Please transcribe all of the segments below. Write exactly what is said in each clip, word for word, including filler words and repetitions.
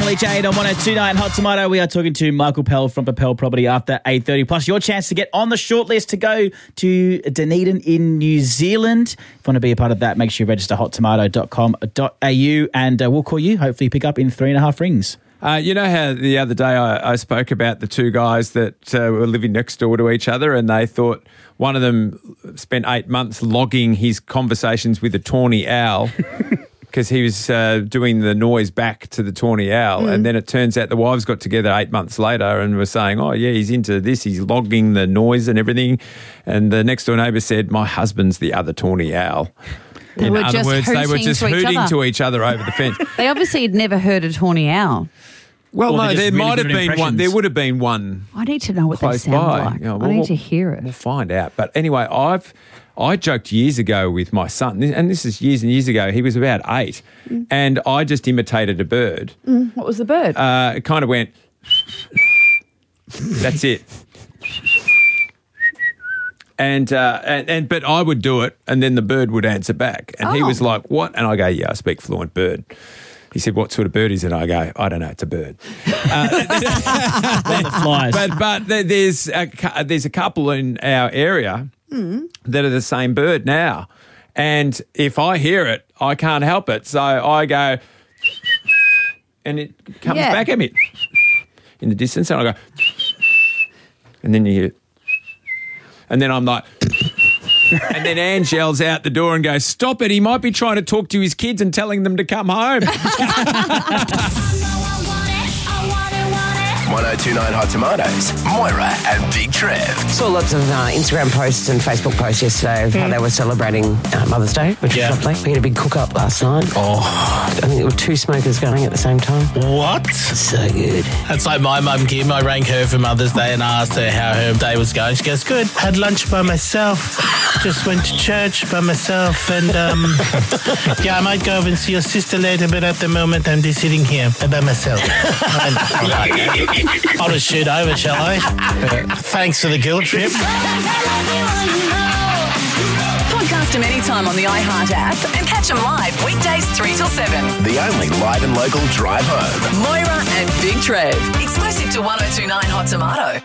Emily Jade on one oh two point nine Hot Tomato. We are talking to Michael Pell from Propel Property after eight thirty. Plus, your chance to get on the shortlist to go to Dunedin in New Zealand. If you want to be a part of that, make sure you register hot tomato dot com dot a u and uh, we'll call you. Hopefully pick up in three and a half rings. Uh, you know how the other day I, I spoke about the two guys that uh, were living next door to each other, and they thought one of them spent eight months logging his conversations with a tawny owl because he was uh, doing the noise back to the tawny owl. Mm. And then it turns out the wives got together eight months later and were saying, oh, yeah, he's into this. He's logging the noise and everything. And the next door neighbour said, my husband's the other tawny owl. They In were other just words, they were just hooting to each hooting other. to each other over the fence. They obviously had never heard a tawny owl. Well, Or no, they're just there really might have good been one. impressions. There would have been one I need to know what they close sound by. like. You know, I we'll- need to hear it. We'll find out. But anyway, I've I joked years ago with my son, and this is years and years ago. He was about eight, mm. and I just imitated a bird. Mm, what was the bird? Uh, it kind of went. That's it. And, uh, and and but I would do it, and then the bird would answer back, and Oh. he was like, "What?" And I go, "Yeah, I speak fluent bird." He said, "What sort of bird is it?" I go, "I don't know. It's a bird." Uh, One that flies. but but there- there's a, cou- there's a couple in our area Mm. that are the same bird now, and if I hear it, I can't help it. So I go, and it comes Yeah. back at me in the distance, and I go, and then you hear it. And then I'm like, and then Ange yells out the door and goes, "Stop it, he might be trying to talk to his kids and telling them to come home." one oh two point nine Hot Tomatoes, Moira and Big Trev. Saw lots of uh, Instagram posts and Facebook posts yesterday of how they were celebrating uh, Mother's Day, which Yeah. was lovely. We had a big cook-up last night. Oh, I think there were two smokers going at the same time. what? So good. That's like my mum, Kim. I rang her for Mother's Day and asked her how her day was going. She goes, good. Had lunch by myself. Just went to church by myself. And, um, yeah, I might go over and see your sister later, but at the moment I'm just sitting here by myself. And I'll just shoot over, shall I? Thanks for the guilt trip. Podcast them anytime on the iHeart app and catch them live weekdays three till seven. The only live and local drive home. Moira and Big Trev. Exclusive to one oh two point nine Hot Tomato.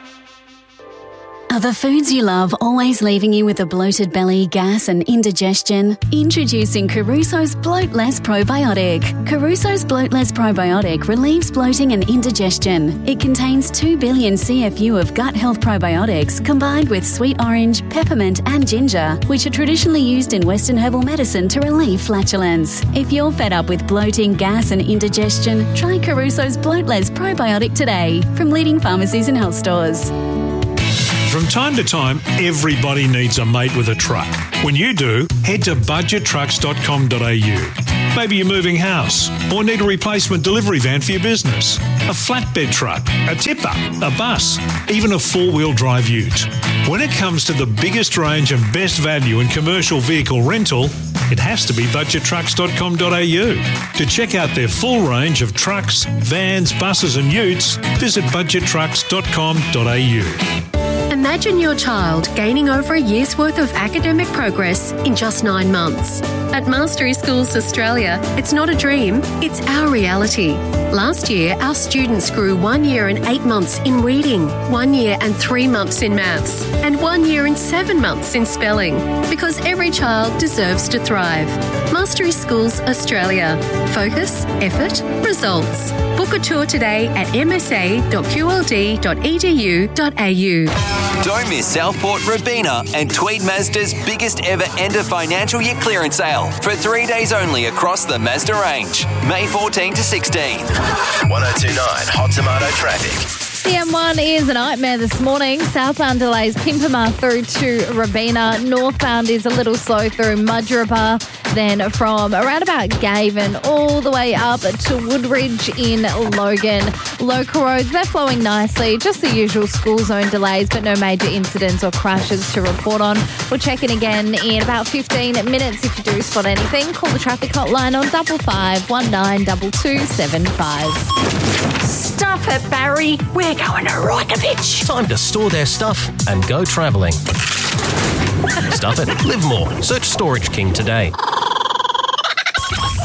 Are the foods you love always leaving you with a bloated belly, gas and indigestion? Introducing Caruso's Bloat Less Probiotic. Caruso's Bloat Less Probiotic relieves bloating and indigestion. It contains two billion C F U of gut health probiotics combined with sweet orange, peppermint and ginger, which are traditionally used in Western herbal medicine to relieve flatulence. If you're fed up with bloating, gas and indigestion, try Caruso's Bloat Less Probiotic today from leading pharmacies and health stores. From time to time, everybody needs a mate with a truck. When you do, head to budget trucks dot com dot a u. Maybe you're moving house or need a replacement delivery van for your business, a flatbed truck, a tipper, a bus, even a four-wheel drive ute. When it comes to the biggest range and best value in commercial vehicle rental, it has to be budget trucks dot com dot a u. To check out their full range of trucks, vans, buses and utes, visit budget trucks dot com dot a u. Imagine your child gaining over a year's worth of academic progress in just nine months. At Mastery Schools Australia, it's not a dream, it's our reality. Last year, our students grew one year and eight months in reading, one year and three months in maths, and one year and seven months in spelling, because every child deserves to thrive. Mastery Schools Australia. Focus, effort, results. Book a tour today at m s a dot q l d dot e d u dot a u. Don't miss Southport Robina and Tweed Mazda's biggest ever end of financial year clearance sale for three days only across the Mazda range. May fourteenth to sixteenth. one oh two point nine Hot Tomato traffic. The M one is a nightmare this morning. Southbound delays Pimpama through to Robina. Northbound is a little slow through Mudgeeraba. Then from around about Gaven all the way up to Woodridge in Logan. Local roads, they're flowing nicely. Just the usual school zone delays, but no major incidents or crashes to report on. We'll check in again in about fifteen minutes. If you do spot anything, call the traffic hotline on double five one nine double two seven five. Stuff it, Barry. We're going to Reykjavik. Time to store their stuff and go travelling. Stuff it. Live more. Search Storage King today.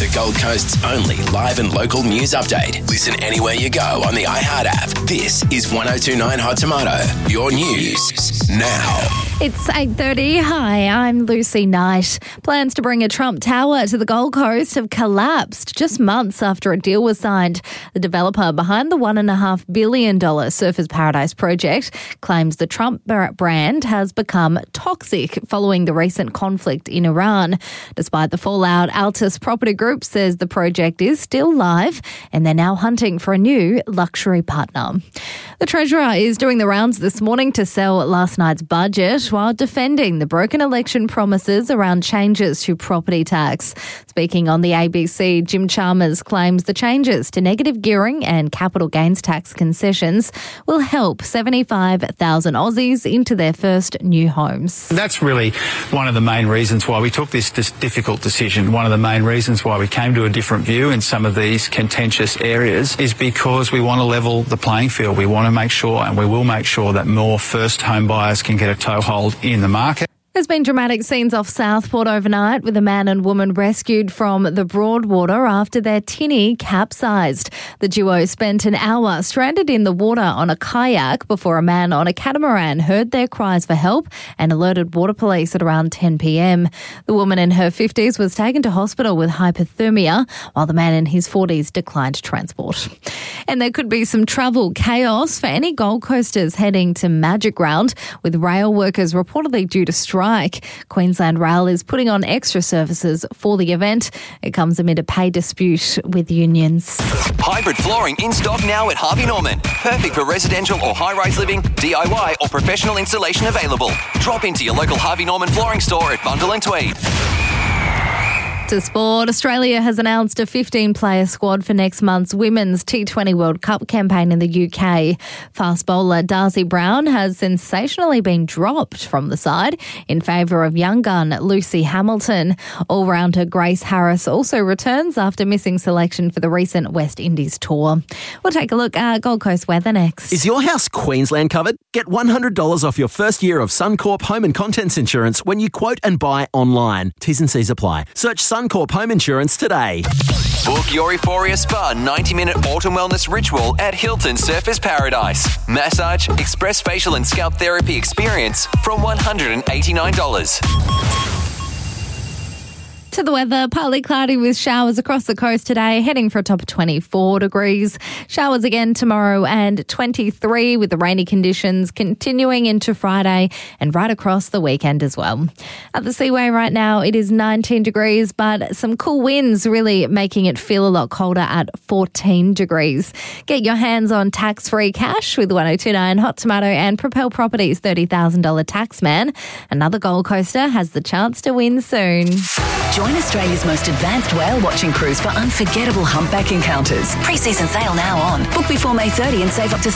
the Gold Coast's only live and local news update. Listen anywhere you go on the iHeart app. This is one oh two point nine Hot Tomato, your news now. It's eight thirty. Hi, I'm Lucy Knight. Plans to bring a Trump Tower to the Gold Coast have collapsed just months after a deal was signed. The developer behind the one point five billion dollars Surfers Paradise project claims the Trump brand has become toxic following the recent conflict in Iran. Despite the fallout, Altus Property Group says the project is still live and they're now hunting for a new luxury partner. The Treasurer is doing the rounds this morning to sell last night's budget while defending the broken election promises around changes to property tax. Speaking on the A B C, Jim Chalmers claims the changes to negative gearing and capital gains tax concessions will help seventy-five thousand Aussies into their first new homes. That's really one of the main reasons why we took this, this difficult decision. One of the main reasons why we came to a different view in some of these contentious areas is because we want to level the playing field. We want to make sure, and we will make sure, that more first home buyers can get a toehold in the market. There's been dramatic scenes off Southport overnight with a man and woman rescued from the Broadwater after their tinny capsized. The duo spent an hour stranded in the water on a kayak before a man on a catamaran heard their cries for help and alerted water police at around ten p.m. The woman in her fifties was taken to hospital with hypothermia, while the man in his forties declined transport. And there could be some travel chaos for any Gold Coasters heading to Magic Round, with rail workers reportedly due to strike. Queensland Rail is putting on extra services for the event. It comes amid a pay dispute with unions. Hybrid flooring in stock now at Harvey Norman. Perfect for residential or high-rise living, D I Y or professional installation available. Drop into your local Harvey Norman flooring store at Bundle and Tweed. To sport, Australia has announced a fifteen-player squad for next month's Women's T twenty World Cup campaign in the U K. Fast bowler Darcy Brown has sensationally been dropped from the side in favour of young gun Lucy Hamilton. All-rounder Grace Harris also returns after missing selection for the recent West Indies tour. We'll take a look at Gold Coast weather next. Is your house Queensland covered? Get one hundred dollars off your first year of Suncorp Home and Contents Insurance when you quote and buy online. T's and C's apply. Search Suncorp Home Insurance today. Book your Euphoria Spa ninety-minute autumn wellness ritual at Hilton Surfers Paradise. Massage, express facial and scalp therapy experience from one hundred eighty-nine dollars. To the weather, partly cloudy with showers across the coast today, heading for a top of twenty-four degrees. Showers again tomorrow and twenty-three, with the rainy conditions continuing into Friday and right across the weekend as well. At the Seaway right now, it is nineteen degrees, but some cool winds really making it feel a lot colder at fourteen degrees. Get your hands on tax-free cash with one oh two point nine Hot Tomato and Propel Properties thirty thousand dollars Taxman. Another Gold Coaster has the chance to win soon. Join Australia's most advanced whale-watching cruise for unforgettable humpback encounters. Pre-season sale now on. Book before May thirtieth and save up to